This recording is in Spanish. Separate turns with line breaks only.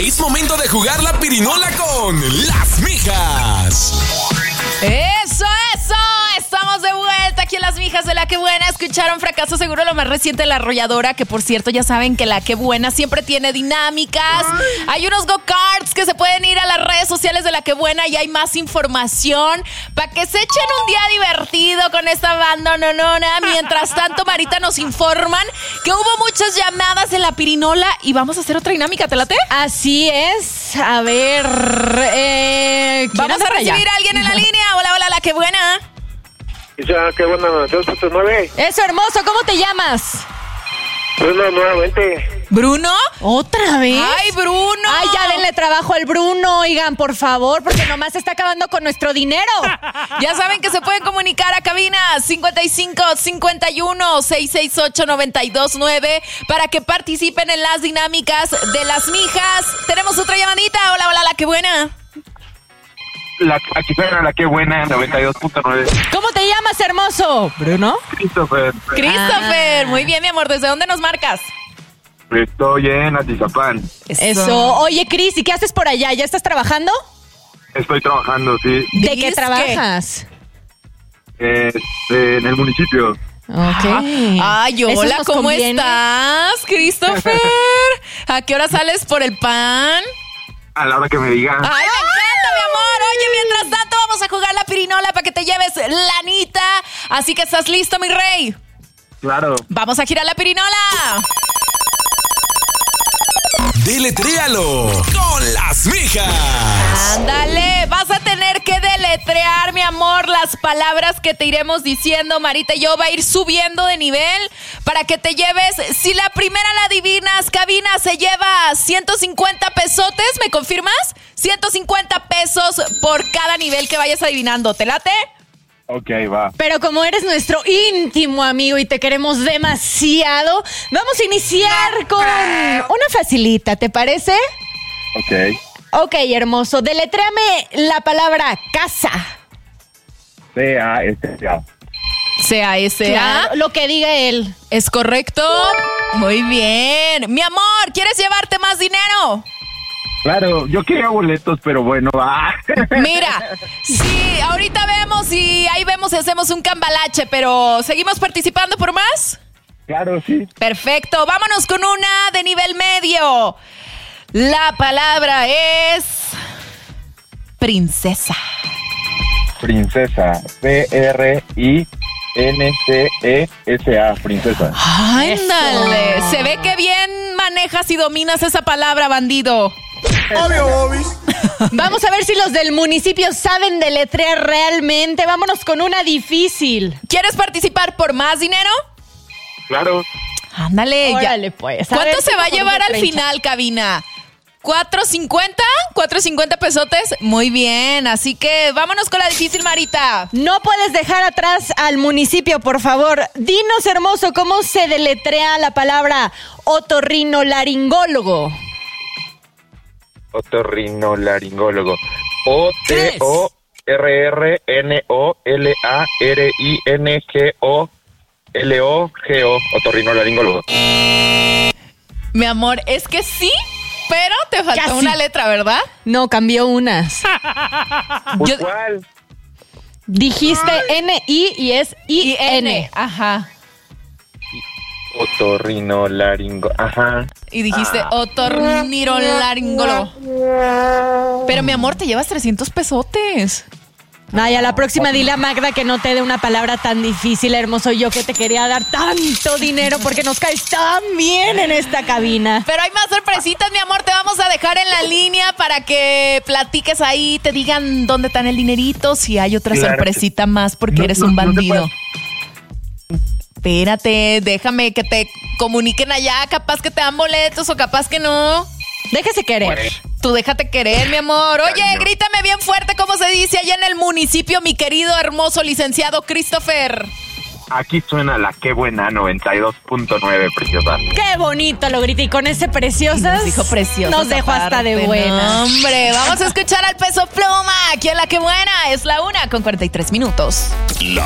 Es momento de jugar la pirinola con las mijas.
¡Eso! Estamos de vuelta aquí en Las Mijas de La Que Buena. Escucharon Fracaso Seguro, lo más reciente de La Arrolladora, que por cierto ya saben que La Que Buena siempre tiene dinámicas. Hay unos go-karts que se pueden ir a las redes sociales de La Que Buena y hay más información para que se echen un día divertido con esta banda nonona. Mientras tanto, Marita, nos informan que hubo muchas llamadas en la pirinola y vamos a hacer otra dinámica, ¿te late?
Así es. A ver,
vamos a recibir a alguien en la línea. Hola, La Que Buena.
Ya, qué buena, 2.9.
Eso, hermoso, ¿cómo te llamas?
Bruno, nuevamente.
¿Bruno?
¿Otra vez?
¡Ay, Bruno!
Ay, ya denle trabajo al Bruno, oigan, por favor, porque nomás se está acabando con nuestro dinero.
Ya saben que se pueden comunicar a cabina 55 51 668 929 para que participen en las dinámicas de Las Mijas. Tenemos otra llamadita. Hola, La Que Buena.
Aquí suena La Que Buena, 92.9.
¿Cómo te llamas, hermoso? ¿Bruno?
Christopher, muy bien, mi amor. ¿Desde dónde nos marcas?
Estoy en Atizapán.
Eso. Oye, Cris, ¿y qué haces por allá? ¿Ya estás trabajando?
Estoy trabajando, sí.
¿De qué trabajas?
En el municipio.
Ok.
Ay,
¿Eso
hola,
nos
¿cómo
conviene?
estás, Christopher? ¿A qué hora sales por el pan?
A la hora que me digan.
¡Ay, me encanta, mi amor! Oye, mientras tanto vamos a jugar la pirinola para que te lleves lanita. Así que, ¿estás listo, mi rey?
Claro.
¡Vamos a girar la pirinola!
Deletréalo con las mijas.
Ándale, vas a tener que deletrear, mi amor, las palabras que te iremos diciendo. Marita y yo va a ir subiendo de nivel para que te lleves. Si la primera la adivinas, cabina se lleva 150 pesotes, ¿me confirmas? 150 pesos por cada nivel que vayas adivinando. ¿Te late?
Ok, va.
Pero como eres nuestro íntimo amigo y te queremos demasiado, vamos a iniciar con una facilita, ¿te parece?
Ok.
Ok, hermoso. Deletréame la palabra casa.
C-A-S-A.
C-A-S-A.
Claro, lo que diga él.
¿Es correcto? Muy bien. Mi amor, ¿quieres llevarte más dinero?
Claro, yo quería boletos, pero bueno, va.
Mira, sí, ahorita vemos y ahí vemos si hacemos un cambalache, pero ¿seguimos participando por más?
Claro, sí.
Perfecto, vámonos con una de nivel medio. La palabra es princesa.
Princesa. P-R-I-N-C-E-S-A. Princesa.
¡Ándale!
Eso.
Se ve que bien manejas y dominas esa palabra, bandido.
Vamos a ver si los del municipio saben deletrear realmente. Vámonos con una difícil.
¿Quieres participar por más dinero?
Claro.
Ándale,
Órale,
ya.
pues.
¿Cuánto se va a
por
llevar
una
al
30.
final, cabina? ¿4.50? ¿4.50 pesotes? Muy bien, así que vámonos con la difícil, Marita.
No puedes dejar atrás al municipio, por favor. Dinos, hermoso, ¿cómo se deletrea la palabra otorrinolaringólogo?
Otorrinolaringólogo. O-T-O-R-R-N-O-L-A-R-I-N-G-O-L-O-G-O. Otorrinolaringólogo.
Mi amor, es que sí, pero te faltó
Casi.
una letra, ¿verdad?
No, cambió unas.
Yo-
¿Cuál?
Dijiste N-I y es I-N.
Ajá.
Otorrinolaringo. Ajá.
Y dijiste otorrinolaringólogo. Pero, mi amor, te llevas 300 pesotes.
Ay, a la próxima dile a Magda que no te dé una palabra tan difícil, hermoso. Yo que te quería dar tanto dinero porque nos caes tan bien en esta cabina.
Pero hay más sorpresitas, mi amor. Te vamos a dejar en la línea para que platiques ahí, te digan dónde está el dinerito, si hay otra
Claro
sorpresita más porque
No,
eres
no,
un
no te
bandido. Espérate, déjame que te comuniquen allá. Capaz que te dan boletos o capaz que no.
Déjese querer.
Bueno.
Tú déjate querer, mi amor. Oye,
Ay, no.
grítame bien fuerte cómo se dice allá en el municipio, mi querido, hermoso licenciado Christopher.
Aquí suena La Que Buena, 92.9, preciosa.
Qué bonito lo grité. Y con ese preciosas.
Nos dijo precioso.
Nos dejó hasta de buena.
Hombre, vamos a escuchar al Peso Pluma. Aquí en La Que Buena es la 1:43.